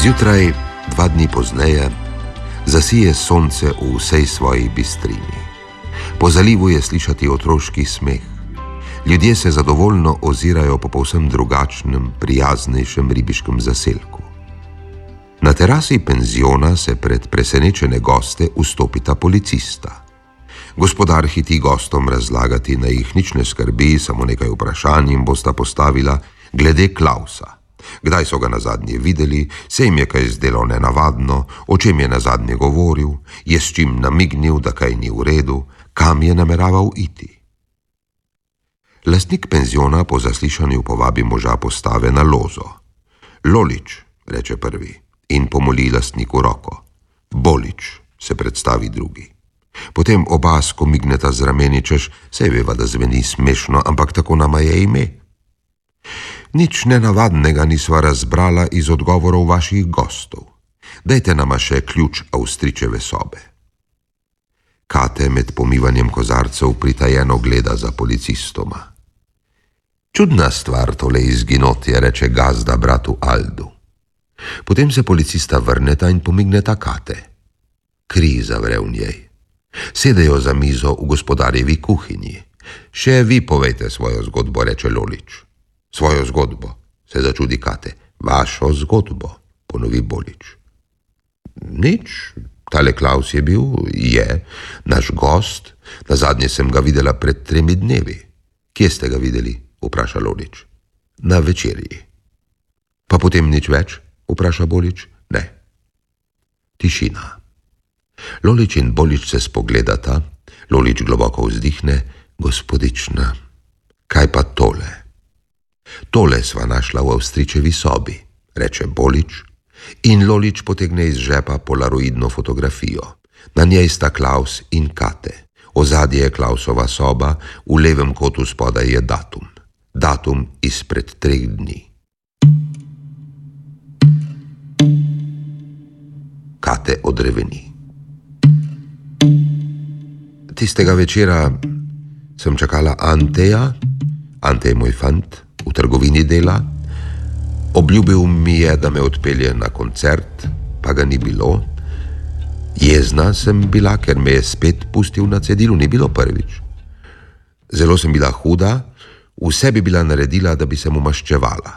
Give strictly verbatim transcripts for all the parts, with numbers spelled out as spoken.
Zjutraj, dva dni pozneje, zasije sonce v vsej svoji bistrini. Po zalivu je slišati otroški smeh. Ljudje se zadovoljno ozirajo po povsem drugačnem, prijaznejšem ribiškem zaselku. Na terasi penziona se pred presenečene goste vstopita policista. Gospodar hiti gostom razlagati, naj jih nič ne skrbi, samo nekaj vprašanj jim bosta postavila glede Klausa. Kdaj so ga nazadnje videli, se jim je kaj zdelo nenavadno, o čem je nazadnje govoril, je s čim namignil, da kaj ni v redu, kam je nameraval iti. Lastnik penziona po zaslišanju povabi moža postave na lozo. Lolič, reče prvi in pomoli lastniku roko. Bolič, se predstavi drugi. Potem oba skomigneta z rameni, češ, saj veva, da zveni smešno, ampak tako nama je ime. Nič nenavadnega nisva razbrala iz odgovorov vaših gostov. Dajte nama še ključ Avstričeve sobe. Kate med pomivanjem kozarcev pritajeno gleda za policistoma. Čudna stvar tole izginotje, reče gazda bratu Aldu. Potem se policista vrneta in pomigneta Kate. Kri zavre v njej. Sedejo za mizo v gospodarjevi kuhinji. Še vi povejte svojo zgodbo, reče Lolič. Svojo zgodbo, se začudi Kate. Vašo zgodbo, ponovi Bolič. Nič, tale Klaus je bil, je, naš gost, nazadnje sem ga videla pred tremi dnevi. Kje ste ga videli, vpraša Lolič. Na večerji. Pa potem nič več, vpraša Bolič. Ne. Tišina. Lolič in Bolič se spogledata, Lolič globoko vzdihne. Gospodična, kaj pa tole? Tole sva našla v Avstričevi sobi, reče Bolič, in Lolič potegne iz žepa polaroidno fotografijo. Na njej sta Klaus in Kate. Ozadje je Klausova soba, v levem kotu spodaj je datum. Datum izpred treh dni. Kate odreveni. Tistega večera sem čakala Anteja, Ante je moj fant, v trgovini dela. Obljubil mi je, da me odpelje na koncert, pa ga ni bilo. Jezna sem bila, ker me je spet pustil na cedilu, ni bilo prvič. Zelo sem bila huda, vse bi bila naredila, da bi se mu maščevala.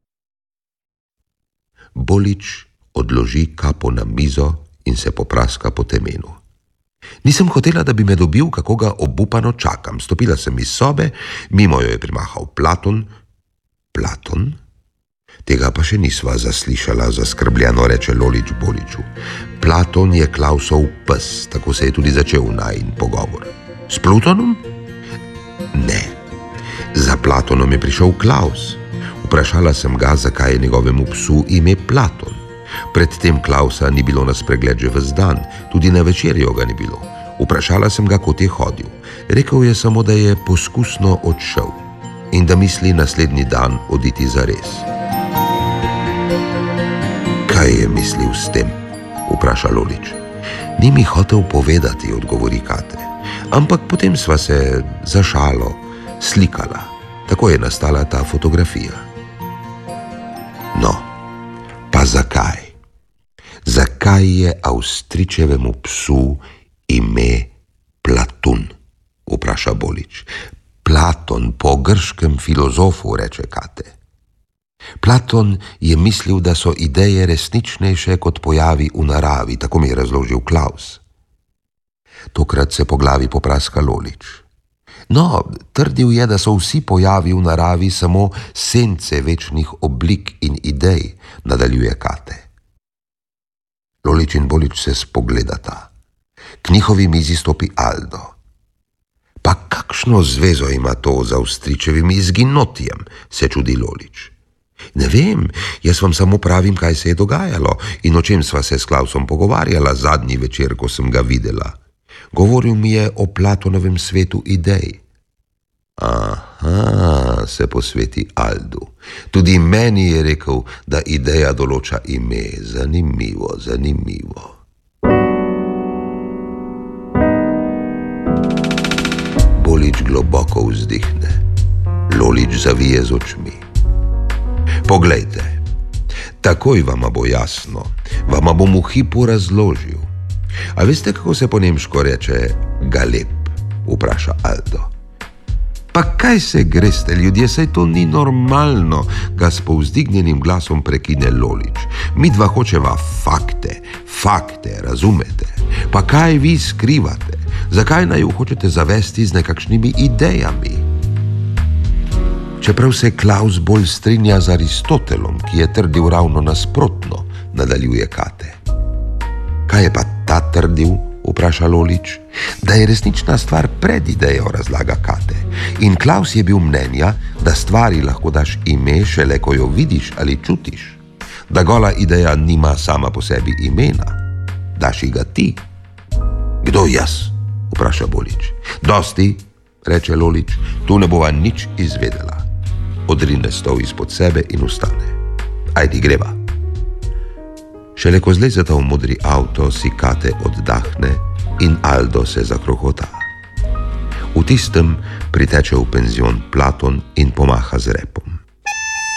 Bolič odloži kapo na mizo in se popraska po temenu. Nisem hotela, da bi me dobil, kako ga obupano čakam. Stopila sem iz sobe, mimo jo je primahal Platon. Platon? Tega pa še nisva zaslišala, zaskrbljeno reče Lolič Boliču. Platon je Klausov pes, tako se je tudi začel najin pogovor. S Plutonom? Ne. Za Platonom je prišel Klaus. Vprašala sem ga, zakaj je njegovemu psu ime Platon. Predtem Klausa ni bilo na spregled že ves dan, tudi na večerjo ga ni bilo. Vprašala sem ga, kot je hodil. Rekel je samo, da je poskusno odšel in da misli naslednji dan oditi zares. Kaj je mislil s tem? Vpraša Lolič. Ni mi hotel povedati, odgovori Kate. Ampak potem sva se za šalo slikala. Tako je nastala ta fotografija. No, pa zakaj? Zakaj je Avstričevemu psu ime Platun? Vpraša Bolič. Platon po grškem filozofu, reče Kate. Platon je mislil, da so ideje resničnejše kot pojavi v naravi, tako mi je razložil Klaus. Tokrat se po glavi popraska Lolič. No, trdil je, da so vsi pojavi v naravi samo sence večnih oblik in idej, nadaljuje Kate. Lolič in Bolič se spogledata. K njihovi mizi stopi Aldo. Pa kakšno zvezo ima to z Avstričevim izginotjem, se čudi Lolič. Ne vem, jaz vam samo pravim, kaj se je dogajalo in o čem sva se s Klausom pogovarjala zadnji večer, ko sem ga videla. Govoril mi je o Platonovem svetu idej. Aha, se posveti Aldu. Tudi meni je rekel, da ideja določa ime. Zanimivo, zanimivo. Bolič globoko vzdihne. Lolič zavije z očmi. Poglejte, Takoj vama bo jasno, vama bom v hipu razložil. A veste, kako se po nemško reče galeb? Vpraša Aldo. Pa kaj se greste, ljudje, saj to ni normalno, ga s povzdignjenim glasom prekine Lolič. Mi dva hočeva fakte, fakte, razumete? Pa kaj vi skrivate? Zakaj naju hočete zavesti z nekakšnimi idejami? Čeprav se Klaus bolj strinja z Aristotelom, ki je trdil ravno nasprotno, nadaljuje Kate. Kaj je pa ta trdil? Vpraša Lolič. Da je resnična stvar pred idejo, razlaga Kate. In Klaus je bil mnenja, da stvari lahko daš ime šele, ko jo vidiš ali čutiš. Da gola ideja nima sama po sebi imena. Daš ji ga ti. Kdo jaz? Vpraša Bolič. Dosti, reče Lolič, tu ne bova nič izvedela. Odrine stol izpod sebe in vstane. Ajdi, greva. Šele ko zlezeta v modri avto, si Kate oddahne in Aldo se zakrohota. V tistem priteče v penzion Platon in pomaha z repom.